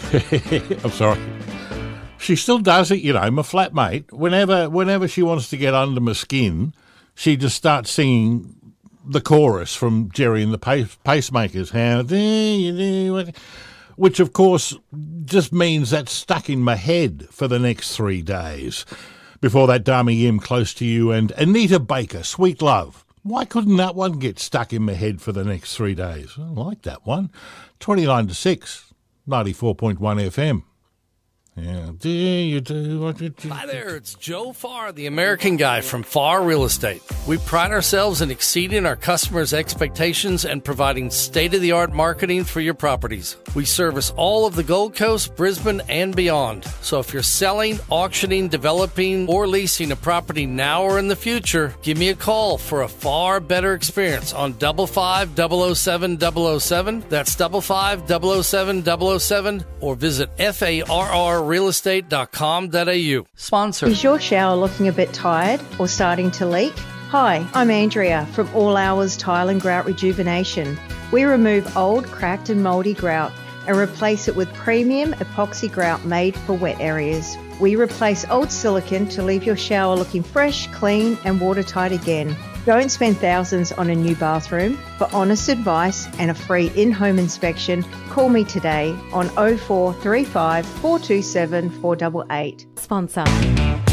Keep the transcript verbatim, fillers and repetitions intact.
I'm sorry. She still does it, you know, my flatmate. Whenever whenever she wants to get under my skin, she just starts singing the chorus from Jerry and the Pace- Pacemakers. How do you do it? Which, of course, just means that's stuck in my head for the next three days. Before that, Dami Yim, Close to You, and Anita Baker, Sweet Love. Why couldn't that one get stuck in my head for the next three days? I like that one. twenty-nine to six, ninety-four point one F M. Yeah, do you do what you do? Hi there, it's Joe Farr, the American Guy from Farr Real Estate. We pride ourselves in exceeding our customers' expectations and providing state-of-the-art marketing for your properties. We service all of the Gold Coast, Brisbane, and beyond. So if you're selling, auctioning, developing, or leasing a property now or in the future, give me a call for a far better experience on double five double oh seven double oh seven. That's double five double oh seven double oh seven, or visit F A R R real estate dot com dot a u. Sponsor. Is your shower looking a bit tired or starting to leak? Hi, I'm Andrea from All Hours Tile and Grout Rejuvenation. We remove old, cracked and mouldy grout and replace it with premium epoxy grout made for wet areas. We replace old silicone to leave your shower looking fresh, clean and watertight again. Don't spend thousands on a new bathroom. For honest advice and a free in-home inspection, call me today on oh four three five, four two seven, four eight eight. Sponsor.